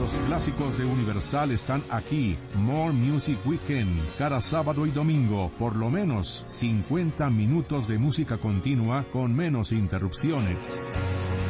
Los clásicos de Universal están aquí. More Music Weekend. Cada sábado y domingo, por lo menos 50 minutos de música continua con menos interrupciones.